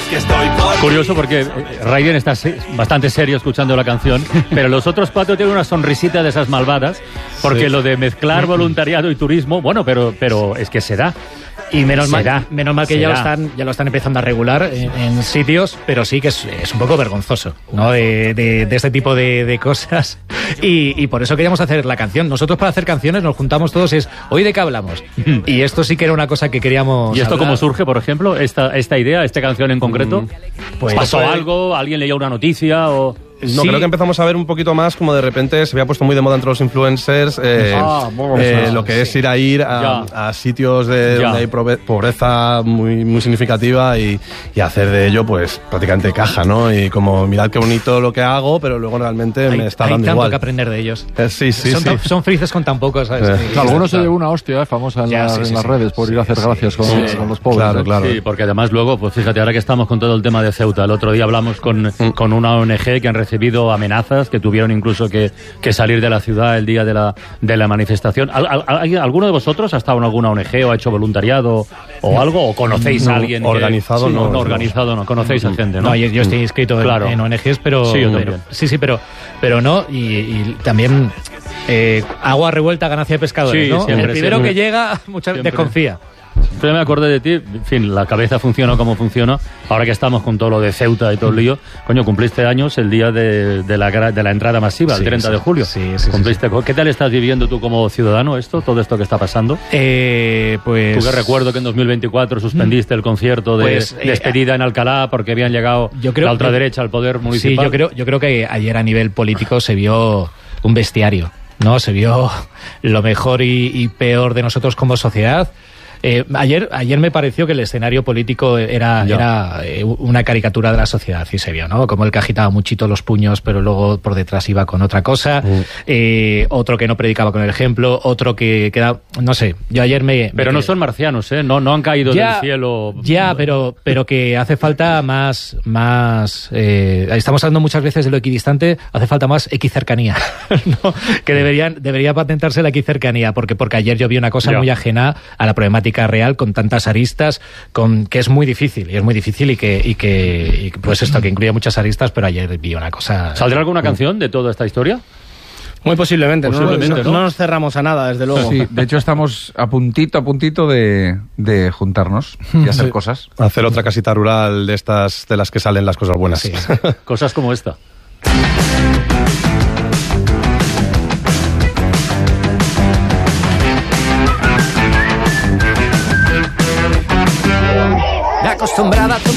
que estoy por Curioso porque Raiden está bastante serio escuchando la canción, pero los otros 4 tienen una sonrisita de esas malvadas, porque lo de mezclar voluntariado y turismo, bueno, pero es que se da. Y menos mal que ya lo están empezando a regular en sitios, pero sí que es un poco vergonzoso, ¿no? De este tipo de cosas. Y por eso queríamos hacer la canción. Nosotros para hacer canciones nos juntamos todos, ¿hoy de qué hablamos? Y esto sí que era una cosa que queríamos ¿Y esto hablar. cómo surge, por ejemplo, esta idea, esta canción en concreto? Pues ¿Pasó algo? ¿Alguien leyó una noticia o...? No, creo que empezamos a ver un poquito más como de repente se había puesto muy de moda entre los influencers lo que es ir a sitios donde hay pobreza muy, muy significativa y hacer de ello pues prácticamente caja, ¿no? Y como mirad qué bonito lo que hago, pero luego realmente me está dando igual. Hay tanto que aprender de ellos. Sí. Son felices con tan poco, ¿sabes? Algunos se llevó una hostia famosa en las redes por ir a hacer gracias con los pobres. Claro. Sí, porque además luego, pues fíjate, ahora que estamos con todo el tema de Ceuta, el otro día hablamos con una ONG que han recibido amenazas, que tuvieron incluso que salir de la ciudad el día de la manifestación. ¿Alguno de vosotros ha estado en alguna ONG o ha hecho voluntariado o algo? ¿O conocéis a alguien? Organizado no. Organizado no. Conocéis a gente, ¿no? No, yo estoy inscrito en ONGs, pero... Sí, yo también. Pero no, y también agua revuelta, ganancia de pescadores, Sí, ¿no? siempre, El primero siempre. que llega, muchas veces desconfía. Pero me acordé de ti, en fin, la cabeza funciona como funciona. Ahora que estamos con todo lo de Ceuta y todo el lío, coño, cumpliste años el día de la entrada masiva, el 30 de julio. Sí. Cumpliste. ¿Qué tal estás viviendo tú como ciudadano todo esto que está pasando? Pues... Tú que recuerdo que en 2024 suspendiste el concierto de despedida en Alcalá porque habían llegado la ultraderecha al poder municipal. Sí, yo creo que ayer a nivel político se vio un bestiario, ¿no? Se vio lo mejor y peor de nosotros como sociedad. Ayer me pareció que el escenario político era una caricatura de la sociedad, y se vio, ¿no? Como el que agitaba muchito los puños, pero luego por detrás iba con otra cosa, otro que no predicaba con el ejemplo, otro que quedaba, no sé, yo ayer Pero no son marcianos, ¿eh? No han caído del cielo. Ya, pero que hace falta más estamos hablando muchas veces de lo equidistante, hace falta más equicercanía, ¿no? Que debería patentarse la equicercanía, porque ayer yo vi una cosa muy ajena a la problemática real, con tantas aristas, que es muy difícil y que pues esto, que incluye muchas aristas, pero ayer vi una cosa... ¿Saldrá alguna canción de toda esta historia? Muy posiblemente, ¿no? No nos cerramos a nada, desde luego. Sí, de hecho estamos a puntito de juntarnos y hacer cosas. Hacer otra casita rural de las que salen las cosas buenas. Sí. Cosas como esta. Acostumbrada a